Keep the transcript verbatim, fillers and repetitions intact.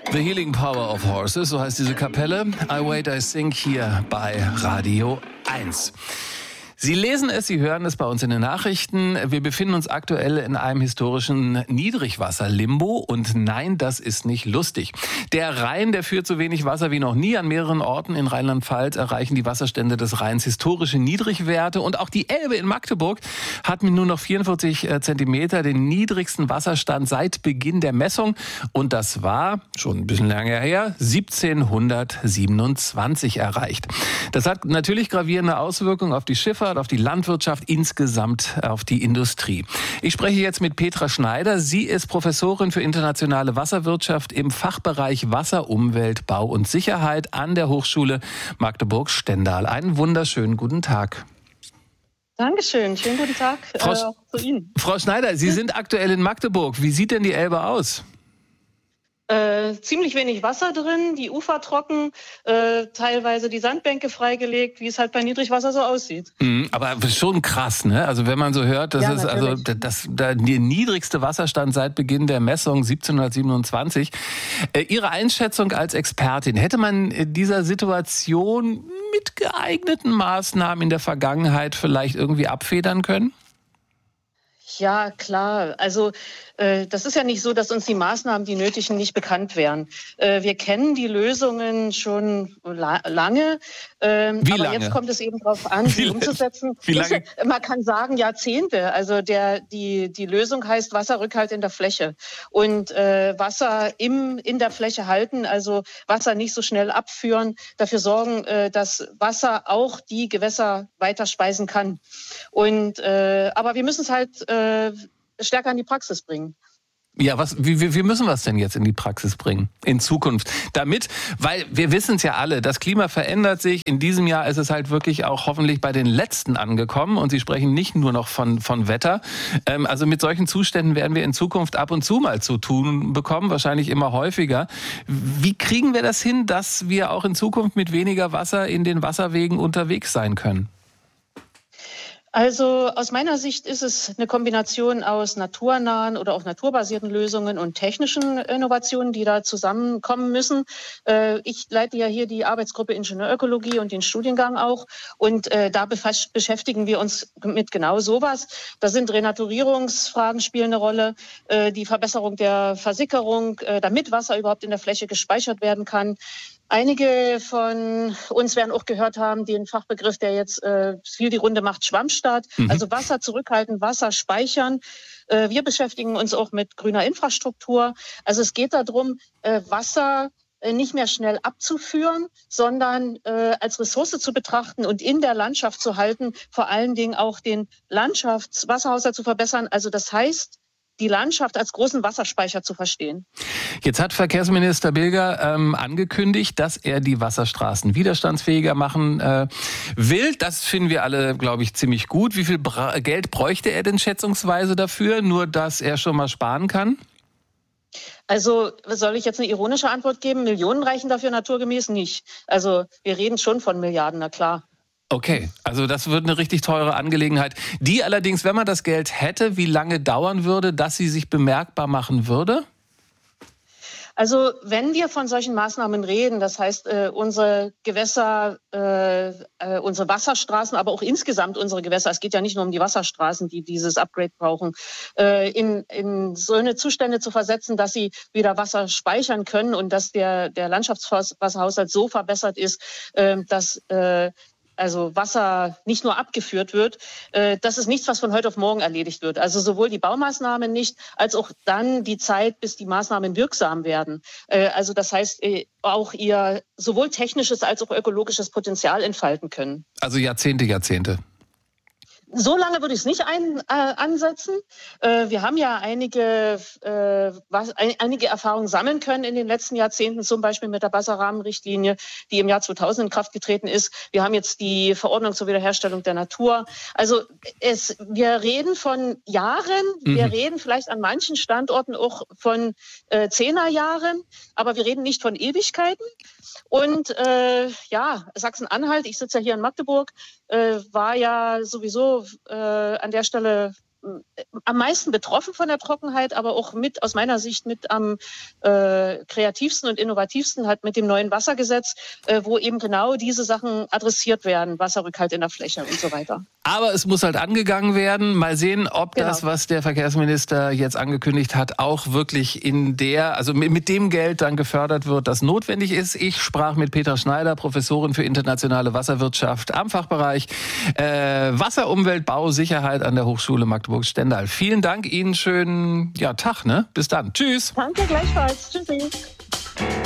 The Healing Power of Horses, so heißt diese Kapelle. I Wait, I Sing hier bei Radio eins. Sie lesen es, Sie hören es bei uns in den Nachrichten. Wir befinden uns aktuell in einem historischen Niedrigwasser-Limbo. Und nein, das ist nicht lustig. Der Rhein, der führt so wenig Wasser wie noch nie. An mehreren Orten in Rheinland-Pfalz erreichen die Wasserstände des Rheins historische Niedrigwerte. Und auch die Elbe in Magdeburg hat mit nur noch vierundvierzig Zentimeter den niedrigsten Wasserstand seit Beginn der Messung. Und das war, schon ein bisschen länger her, siebzehnhundertsiebenundzwanzig erreicht. Das hat natürlich gravierende Auswirkungen auf die Schifffahrt, auf die Landwirtschaft, insgesamt auf die Industrie. Ich spreche jetzt mit Petra Schneider. Sie ist Professorin für internationale Wasserwirtschaft im Fachbereich Wasser, Umwelt, Bau und Sicherheit an der Hochschule Magdeburg-Stendal. Einen wunderschönen guten Tag. Dankeschön. Schönen guten Tag Frau, äh, auch zu Ihnen. Frau Schneider, Sie sind aktuell in Magdeburg. Wie sieht denn die Elbe aus? Äh, ziemlich wenig Wasser drin, die Ufer trocken, äh, teilweise die Sandbänke freigelegt, wie es halt bei Niedrigwasser so aussieht. Mhm, aber schon krass, ne? Also wenn man so hört, das Ja, ist also das, der niedrigste Wasserstand seit Beginn der Messung siebzehnhundertsiebenundzwanzig. Äh, Ihre Einschätzung als Expertin, hätte man dieser Situation mit geeigneten Maßnahmen in der Vergangenheit vielleicht irgendwie abfedern können? Ja, klar. Also äh, das ist ja nicht so, dass uns die Maßnahmen, die nötigen, nicht bekannt wären. Äh, wir kennen die Lösungen schon la- lange, ähm, Wie aber lange? Jetzt kommt es eben darauf an, Wie sie lange? umzusetzen. Wie lange? Ich, man kann sagen Jahrzehnte. Also der die die Lösung heißt Wasserrückhalt in der Fläche und äh, Wasser im in der Fläche halten, also Wasser nicht so schnell abführen, dafür sorgen, äh, dass Wasser auch die Gewässer weiter speisen kann. Und äh, aber wir müssen es halt äh, stärker in die Praxis bringen. Ja, was, wie, wie müssen wir es denn jetzt in die Praxis bringen, in Zukunft? Damit, weil wir wissen es ja alle, das Klima verändert sich. In diesem Jahr ist es halt wirklich auch hoffentlich bei den Letzten angekommen. Und Sie sprechen nicht nur noch von, von Wetter. Ähm, also mit solchen Zuständen werden wir in Zukunft ab und zu mal zu tun bekommen, wahrscheinlich immer häufiger. Wie kriegen wir das hin, dass wir auch in Zukunft mit weniger Wasser in den Wasserwegen unterwegs sein können? Also aus meiner Sicht ist es eine Kombination aus naturnahen oder auch naturbasierten Lösungen und technischen Innovationen, die da zusammenkommen müssen. Ich leite ja hier die Arbeitsgruppe Ingenieurökologie und den Studiengang auch. Und da befasst, beschäftigen wir uns mit genau sowas. Da sind Renaturierungsfragen spielen eine Rolle, die Verbesserung der Versickerung, damit Wasser überhaupt in der Fläche gespeichert werden kann. Einige von uns werden auch gehört haben, den Fachbegriff, der jetzt äh, viel die Runde macht, Schwammstaat. Mhm. Also Wasser zurückhalten, Wasser speichern. Äh, wir beschäftigen uns auch mit grüner Infrastruktur. Also es geht darum, äh, Wasser äh, nicht mehr schnell abzuführen, sondern äh, als Ressource zu betrachten und in der Landschaft zu halten, vor allen Dingen auch den Landschaftswasserhaushalt zu verbessern. Also das heißt, die Landschaft als großen Wasserspeicher zu verstehen. Jetzt hat Verkehrsminister Bilger ähm, angekündigt, dass er die Wasserstraßen widerstandsfähiger machen äh, will. Das finden wir alle, glaube ich, ziemlich gut. Wie viel Bra- Geld bräuchte er denn schätzungsweise dafür, nur dass er schon mal sparen kann? Also soll ich jetzt eine ironische Antwort geben? Millionen reichen dafür naturgemäß nicht. Also wir reden schon von Milliarden, na klar. Okay, also das wird eine richtig teure Angelegenheit. Die allerdings, wenn man das Geld hätte, wie lange dauern würde, dass sie sich bemerkbar machen würde? Also wenn wir von solchen Maßnahmen reden, das heißt äh, unsere Gewässer, äh, äh, unsere Wasserstraßen, aber auch insgesamt unsere Gewässer, es geht ja nicht nur um die Wasserstraßen, die dieses Upgrade brauchen, äh, in, in so eine Zustände zu versetzen, dass sie wieder Wasser speichern können und dass der, der Landschaftswasserhaushalt so verbessert ist, äh, dass äh, also Wasser nicht nur abgeführt wird, äh, das ist nichts, was von heute auf morgen erledigt wird. Also sowohl die Baumaßnahmen nicht, als auch dann die Zeit, bis die Maßnahmen wirksam werden. Äh, also das heißt, äh, auch ihr sowohl technisches als auch ökologisches Potenzial entfalten können. Also Jahrzehnte, Jahrzehnte. So lange würde ich es nicht ein, äh, ansetzen. Äh, wir haben ja einige, äh, was, ein, einige Erfahrungen sammeln können in den letzten Jahrzehnten, zum Beispiel mit der Wasserrahmenrichtlinie, die im Jahr zweitausend in Kraft getreten ist. Wir haben jetzt die Verordnung zur Wiederherstellung der Natur. Also es, wir reden von Jahren, mhm. wir reden vielleicht an manchen Standorten auch von äh, Zehnerjahren, aber wir reden nicht von Ewigkeiten. Und äh, ja, Sachsen-Anhalt, ich sitze ja hier in Magdeburg, äh, war ja sowieso äh, an der Stelle am meisten betroffen von der Trockenheit, aber auch mit, aus meiner Sicht, mit am äh, kreativsten und innovativsten halt mit dem neuen Wassergesetz, äh, wo eben genau diese Sachen adressiert werden, Wasserrückhalt in der Fläche und so weiter. Aber es muss halt angegangen werden. Mal sehen, ob Genau. das, was der Verkehrsminister jetzt angekündigt hat, auch wirklich in der, also mit, mit dem Geld dann gefördert wird, das notwendig ist. Ich sprach mit Petra Schneider, Professorin für internationale Wasserwirtschaft am Fachbereich äh, Wasser, Umwelt, Bau, Sicherheit an der Hochschule Magdeburg-Stendal. Vielen Dank Ihnen, schönen ja, Tag, ne? Bis dann. Tschüss. Danke gleichfalls. Tschüssi.